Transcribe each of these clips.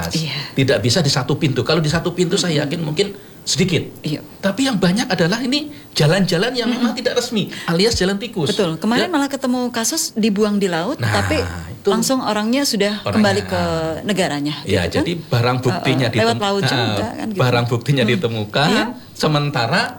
luas. Tidak bisa di satu pintu. Kalau di satu pintu saya yakin mungkin sedikit. Tapi yang banyak adalah ini jalan-jalan yang memang tidak resmi, alias jalan tikus. Betul. Kemarin malah ketemu kasus dibuang di laut, tapi langsung orangnya sudah kembali ke negaranya. Ya, gitu jadi kan? Barang buktinya lewat laut juga, kan, gitu. Barang buktinya ditemukan, sementara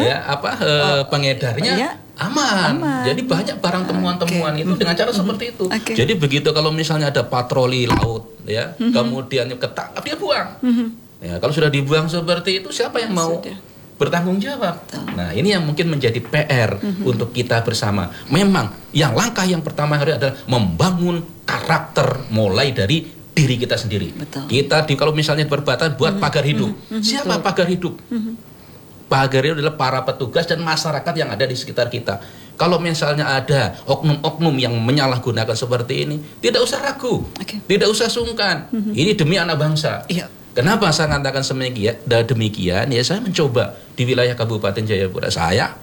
pengedarnya aman. Jadi banyak barang temuan-temuan itu dengan cara seperti itu. Jadi begitu kalau misalnya ada patroli laut, ya, kemudian ketangkap dia buang. Ya, kalau sudah dibuang seperti itu, siapa yang mau bertanggung jawab? Nah, ini yang mungkin menjadi PR untuk kita bersama. Memang, langkah yang pertama adalah membangun karakter mulai dari diri kita sendiri. Kita kalau misalnya berbatasan buat pagar hidup. Siapa pagar hidup? Pagar hidup adalah para petugas dan masyarakat yang ada di sekitar kita. Kalau misalnya ada oknum-oknum yang menyalahgunakan seperti ini, tidak usah ragu, tidak usah sungkan. Ini demi anak bangsa. Kenapa saya katakan demikian? Ya, saya mencoba di wilayah Kabupaten Jayapura. Saya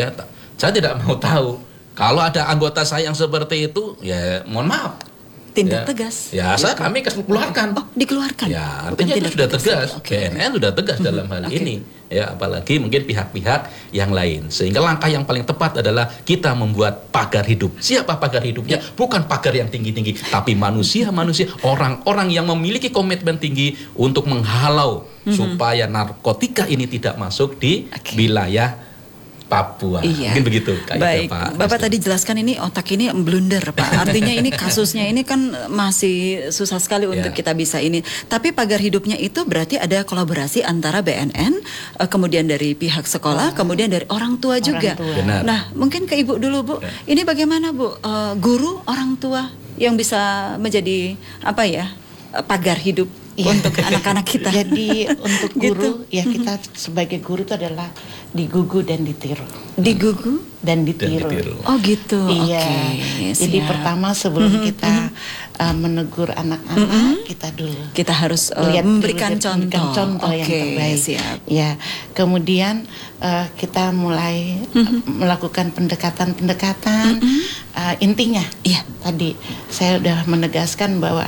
tidak mau tahu kalau ada anggota saya yang seperti itu, ya mohon maaf. Tindak tegas. Ya, kami keluarkan. Oh, dikeluarkan. Ya, artinya itu sudah tegas. BNN sudah tegas dalam hal ini. Ya, apalagi mungkin pihak-pihak yang lain. Sehingga langkah yang paling tepat adalah kita membuat pagar hidup. Siapa pagar hidupnya? Bukan pagar yang tinggi-tinggi, tapi manusia-manusia, orang-orang yang memiliki komitmen tinggi untuk menghalau supaya narkotika ini tidak masuk di wilayah Papua. Mungkin begitu. Baik, Bapak tadi jelaskan ini otak ini blunder, Pak. Artinya ini kasusnya ini kan masih susah sekali untuk kita bisa ini. Tapi pagar hidupnya itu berarti ada kolaborasi antara BNN, kemudian dari pihak sekolah, kemudian dari orang tua juga. Nah, mungkin ke Ibu dulu, Bu. Ini bagaimana, Bu? Guru, orang tua yang bisa menjadi pagar hidup untuk anak-anak kita. Jadi untuk guru, kita sebagai guru itu adalah digugu dan ditiru. Digugu dan ditiru. Oh gitu. Iya. Jadi pertama sebelum kita menegur anak-anak, kita harus memberikan contoh yang terbaik. Ya. Kemudian kita mulai melakukan pendekatan-pendekatan. Intinya, tadi saya sudah menegaskan bahwa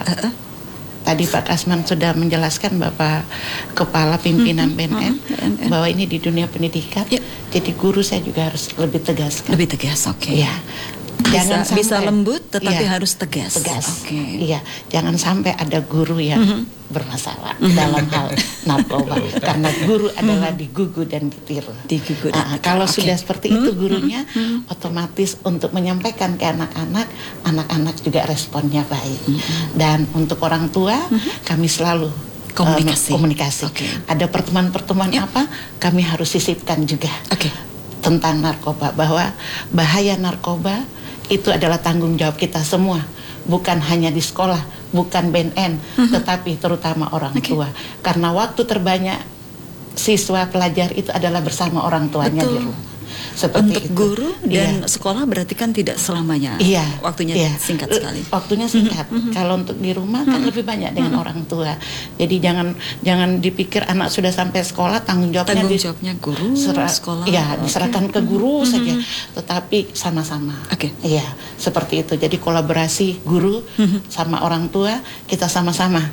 tadi Pak Kasman sudah menjelaskan, Bapak Kepala Pimpinan BNN, bahwa ini di dunia pendidikan. Jadi guru saya juga harus lebih tegas. Lebih tegas, Ya. Jangan sampai, bisa lembut tetapi harus tegas. Iya, jangan sampai ada guru yang bermasalah dalam hal narkoba, karena guru adalah digugu dan ditiru. Kalau sudah seperti itu gurunya, otomatis untuk menyampaikan ke anak-anak, anak-anak juga responnya baik. Dan untuk orang tua, kami selalu komunikasi. Ada pertemuan-pertemuan apa, kami harus sisipkan juga tentang narkoba, bahwa bahaya narkoba itu adalah tanggung jawab kita semua, bukan hanya di sekolah, bukan BNN, tetapi terutama orang tua. Karena waktu terbanyak siswa pelajar itu adalah bersama orang tuanya di rumah. Seperti untuk itu. Guru dan sekolah berarti kan tidak selamanya. Waktunya singkat sekali. Waktunya singkat. Kalau untuk di rumah kan lebih banyak dengan orang tua. Jadi jangan dipikir anak sudah sampai sekolah tanggung jawabnya guru, sekolah. Diserahkan ke guru saja. Tetapi sama-sama. Iya, seperti itu. Jadi kolaborasi guru sama orang tua, kita sama-sama.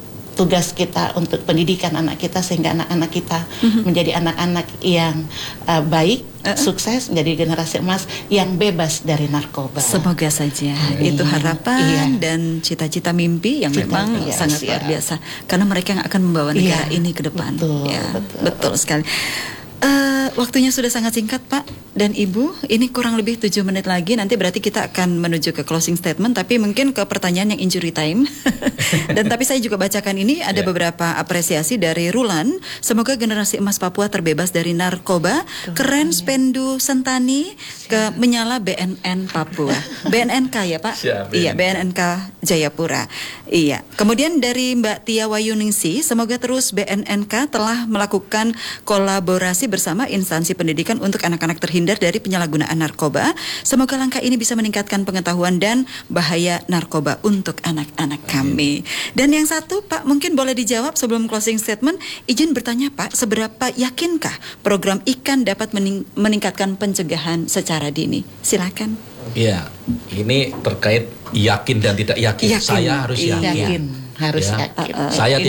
Tugas kita untuk pendidikan anak kita sehingga anak-anak kita menjadi anak-anak yang baik, sukses, menjadi generasi emas yang bebas dari narkoba. Semoga saja itu harapan dan cita-cita mimpi yang memang sangat luar biasa, karena mereka yang akan membawa negara ini ke depan. Betul sekali. Waktunya sudah sangat singkat, Pak dan Ibu. Ini kurang lebih 7 menit lagi. Nanti berarti kita akan menuju ke closing statement, tapi mungkin ke pertanyaan yang injury time. Dan tapi saya juga bacakan ini ada beberapa apresiasi dari Rulan. Semoga generasi emas Papua terbebas dari narkoba. Keren Spendu Sentani ke menyala BNN Papua. BNNK ya, Pak? Iya, BNNK Jayapura. Iya. Kemudian dari Mbak Tia Wayuningsi, semoga terus BNNK telah melakukan kolaborasi bersama instansi pendidikan untuk anak-anak terhindar dari penyalahgunaan narkoba. Semoga langkah ini bisa meningkatkan pengetahuan dan bahaya narkoba untuk anak-anak kami. Dan yang satu, Pak, mungkin boleh dijawab sebelum closing statement. Izin bertanya, Pak, seberapa yakinkah program IKAN dapat meningkatkan pencegahan secara dini? Silakan. Iya, ini terkait yakin dan tidak yakin. Saya harus yakin. Harus yakin. Saya